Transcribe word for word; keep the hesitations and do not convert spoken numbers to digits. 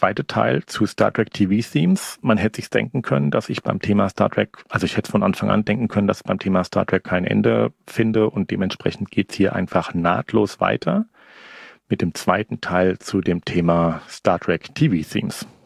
zweite Teil zu Star Trek T V-Themes. Man hätte sich denken können, dass ich beim Thema Star Trek, also ich hätte von Anfang an denken können, dass ich beim Thema Star Trek kein Ende finde und dementsprechend geht's hier einfach nahtlos weiter mit dem zweiten Teil zu dem Thema Star Trek T V-Themes.